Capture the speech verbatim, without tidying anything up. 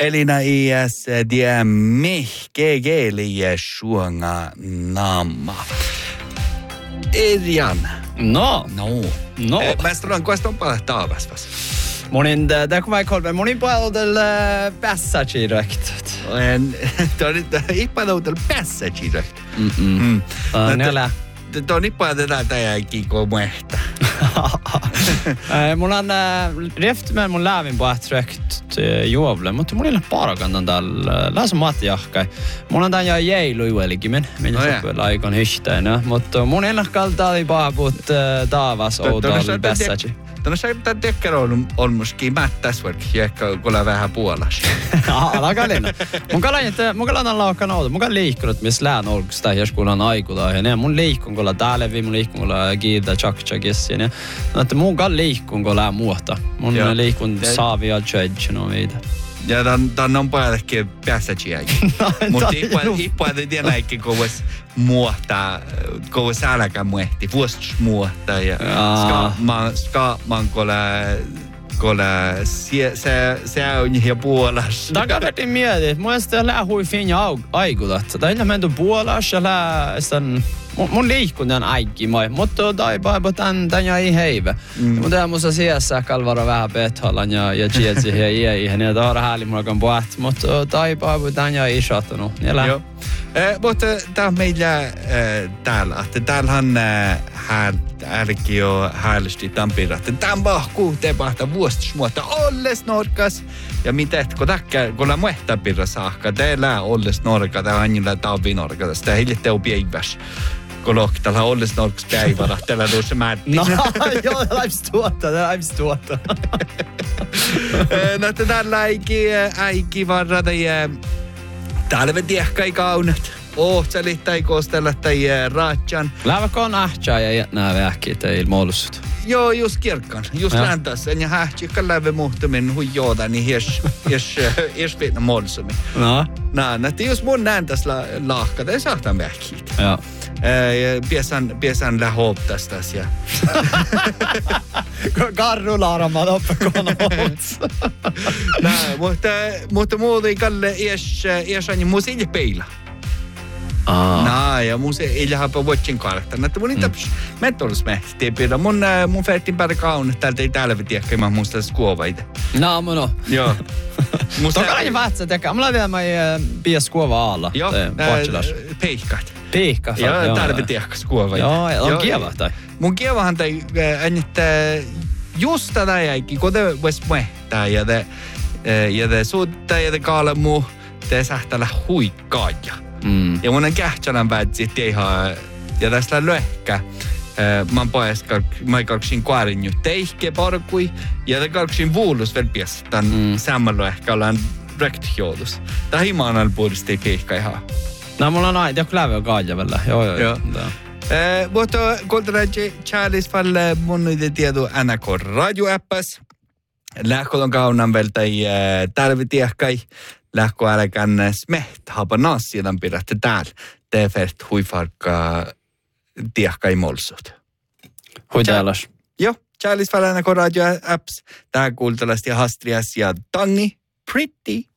Elina iäs die mehkegeli suonga namma. Erjan. No. No. No. Mä sanon, kuinka on paljon taavasvas. Monin, det kommer jag kolla på. Monin på del bästa direkt. En, det är inte ipadoutella bästa direkt. Mm. Mm. Nälä. Det är inte tätä täjäkin kuin muehta. Mulla on reft med mun lävin på attrakt juovle, mutta mulla ei ole parakannan täällä läsä matjahkai. Mulla on tän ja jeilu juelikimen, minä oh, sopii laikon hyhteenä, mutta mun ei ole kaltaali paaput taavas outolla bässäci. Tänä se pitää tekkärä on, on muskin mättäs vaikka jekka kuule vähän puolas. Alkaa lenna. Mun kalan, että mun kalan on laukkaan outo. Mun kalan liikkunut, missä lään olkusta, jos kuulan aikuta. Ja mun liikkun kuulla täälevi, mun liikkun kuulla kiiltä tjaktsakissin. Ja että mun kalan liikkun kuulla muuta. Mun ja liikkun saavi ja tjödjön on viitä. Ja tämän on päällekin päässäjiäkin. Mutta ippua ei tiedä eikä kovas muuta, kovas äläkään muehti, vuostus muuta. Ja ska man kolla, kolla se on ja Puolas. Tämä kävetin mietin, että mun mielestä lää hui finja aikutat. Tämä ei menty Puolas ja lää sitten... Mun liikkun tämän aikki moi, mutta tai paipo tän tän ja ei heivä. Mutta tämä musta sijassa kalvara vähän pethalan ja ja chietsi ja ei ihan ja tää häli mulla kan puhat, mutta tai paipo tän ja ei shottanut. Joo. Eh, mutta tää meillä täällä, että täällähän hän älki jo häälsti Tampira. Tämän bahku te pahta vuostusmuotta olles norkas. Ja mitä kun täkkä kun la muehtapirra saakka teillä olles norka tää anjilla taavi norka. Tästä hiljatte on päiväs. Koloktalla olles norks päivänä tällä tuossa määtti. No, joo, läps tuotta, läps tuotta. No, tällä äiki, äiki varrata ja talve tiehkai kaunat. Ohtsalit tai koostella tai raatjan. Läväkö on ahtjaa ja nää vähkiä teillä muolusut? Joo, just kirkkaan. Just läntässä. Ja hähtsikään läve muhtumin hui jooda, niin hies, hies, hies viitna muolusumi. No? No, että jos mun läntäs la, lahka, tai saattaa vähkiä. Joo. Piesan, piesan lähop tästä asiaa. Karru laaramaan oppakoon oot. Näin, mutta, mutta muuta ei kalle ies, ies aina muuta ei peila. Aa. Näin, ja muuta ei lähäpä vuotsin kartana. Että mun ei taps metollis mehti pidä. Mun, mun fehtin päätä kaunat, täältä ei täällä vitiäkkä, mä muista tässä kuovaita. No, mun on. Joo. Toka ei vaatsa tekää. Mulla vielä mä pies kuova alla. Joo, peihkat. Piikka. Joo, tarvitiehkas kuova. Joo, on kieva tai. Mun kievahan tai että just tätä jäikin, kun te vois muehtaa ja te ja te suutta ja te kaala muu te sähtällä huikkaaja. Mm. Ja mun on kähtsänän päätsi teihaa ja tästä löhkä. Mä oon pois, mä kalksin kuarin nyt teihke parkui ja te kalksin vuulus vielä pies tän mm. samalla ehkä ollaan rektioudus. Tää himaanal puolesta ei piikka ihan. No, mulla on aina joku lävä kaajavalla. Joo, joo. joo. Eh, mutta kulttuuri Charles falle mun ei tiedä N K Radio-appas. Lähkolon kaunan vielä tai talvitiehkai. Lähko älkään smeht hapa nassiidan pidätte täällä. Te fert huifarkka tiehkai molsut. Hui täälläs. Joo, Charles falle N K Radio-apps. Tää kulttuurista ja hastrias ja tangi. Pretty.